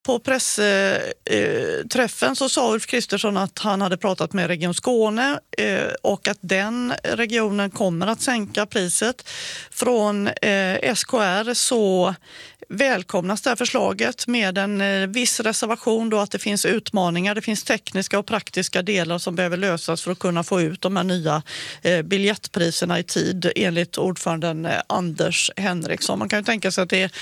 På pressträffen så sa Ulf Kristersson att han hade pratat med Region Skåne och att den regionen kommer att sänka priset. Från SKR så välkomnas det här förslaget med en viss reservation då att det finns utmaningar. Det finns tekniska och praktiska delar som behöver lösas för att kunna få ut de här nya biljettpriserna i tid enligt ordföranden Anders Henriksson. Man kan ju tänka sig att det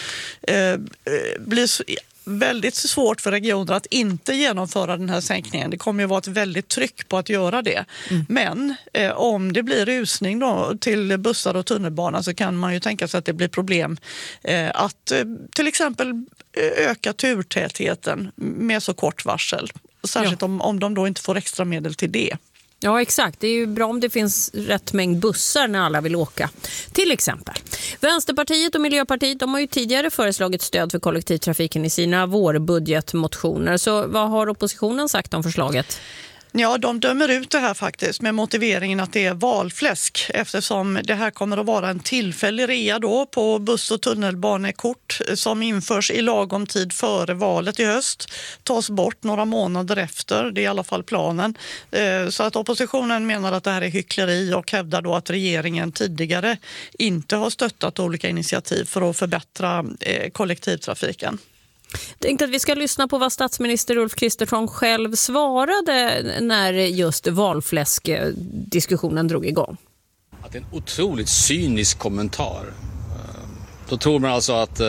blir väldigt svårt för regioner att inte genomföra den här sänkningen. Det kommer ju vara ett väldigt tryck på att göra det. Men om det blir rusning då till bussar och tunnelbana så kan man ju tänka sig att det blir problem att till exempel öka turtätheten med så kort varsel. Särskilt om de då inte får extra medel till det. Ja, exakt. Det är ju bra om det finns rätt mängd bussar när alla vill åka. Till exempel. Vänsterpartiet och Miljöpartiet, de har ju tidigare föreslagit stöd för kollektivtrafiken i sina vårbudgetmotioner. Så vad har oppositionen sagt om förslaget? Ja, de dömer ut det här faktiskt med motiveringen att det är valfläsk eftersom det här kommer att vara en tillfällig rea då på buss- och tunnelbanekort som införs i lagom tid före valet i höst, tas bort några månader efter, det är i alla fall planen. Så att oppositionen menar att det här är hyckleri och hävdar då att regeringen tidigare inte har stöttat olika initiativ för att förbättra kollektivtrafiken. Jag tänkte att vi ska lyssna på vad statsminister Ulf Kristersson själv svarade när just valfläskdiskussionen drog igång. Att det är en otroligt cynisk kommentar. Då tror man alltså att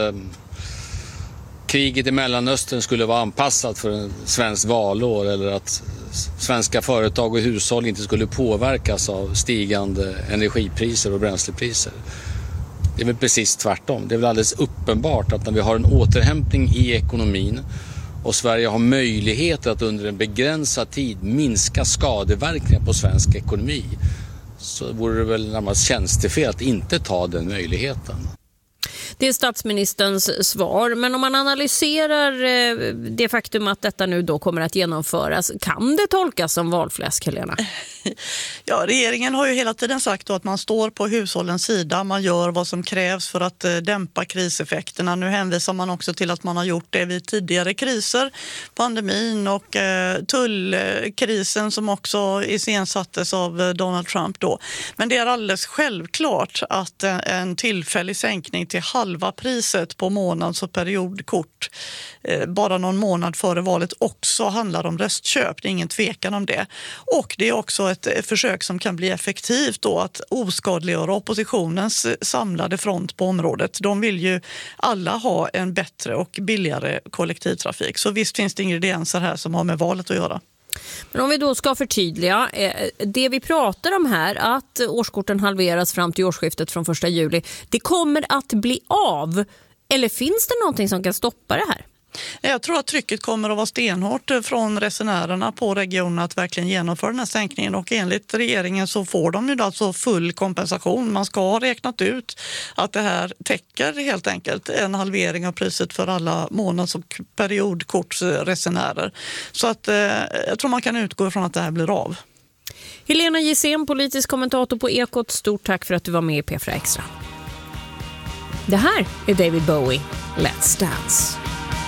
kriget i Mellanöstern skulle vara anpassat för en svensk valår eller att svenska företag och hushåll inte skulle påverkas av stigande energipriser och bränslepriser. Det är väl precis tvärtom. Det är väl alldeles uppenbart att när vi har en återhämtning i ekonomin och Sverige har möjlighet att under en begränsad tid minska skadeverkningar på svensk ekonomi så vore det väl närmast tjänstefel att inte ta den möjligheten. Det är statsministerns svar, men om man analyserar det faktum att detta nu då kommer att genomföras, kan det tolkas som valfläsk, Helena? Ja, regeringen har ju hela tiden sagt då att man står på hushållens sida, man gör vad som krävs för att dämpa kriseffekterna. Nu hänvisar man också till att man har gjort det vid tidigare kriser, pandemin och tullkrisen som också iscensattes av Donald Trump då. Men det är alldeles självklart att en tillfällig sänkning till halva priset på månads- och periodkort bara någon månad före valet också handlar om röstköp. Det är ingen tvekan om det. Och det är också ett försök som kan bli effektivt då att oskadliggöra oppositionens samlade front på området. De vill ju alla ha en bättre och billigare kollektivtrafik. Så visst finns det ingredienser här som har med valet att göra. Men om vi då ska förtydliga, det vi pratar om här, att årskorten halveras fram till årsskiftet från 1 juli, det kommer att bli av. Eller finns det någonting som kan stoppa det här? Jag tror att trycket kommer att vara stenhårt från resenärerna på regionen att verkligen genomföra den här sänkningen och enligt regeringen så får de ju alltså full kompensation. Man ska ha räknat ut att det här täcker helt enkelt en halvering av priset för alla månads- och periodkortsresenärer. Så att jag tror man kan utgå ifrån att det här blir av. Helena Gissén, politisk kommentator på Ekot, stort tack för att du var med i P4 Extra. Det här är David Bowie, Let's Dance.